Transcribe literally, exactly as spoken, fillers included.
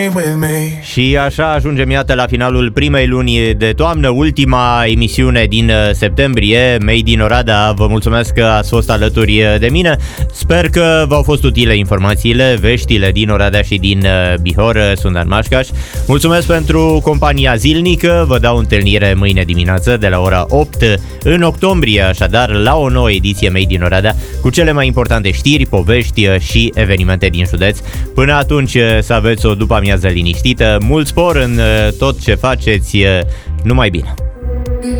Și așa ajungem, iată, la finalul primei luni de toamnă, ultima emisiune din septembrie. Made in Oradea, vă mulțumesc că ați fost alături de mine. Sper că v-au fost utile informațiile, veștile din Oradea și din Bihor. Sunt Dan Mașcaș. Mulțumesc pentru compania zilnică. Vă dau întâlnire mâine dimineață de la ora opt în octombrie, așadar la o nouă ediție Made in Oradea cu cele mai importante știri, povești și evenimente din județ. Până atunci să aveți o după amiază liniștită, mult spor în tot ce faceți, numai bine!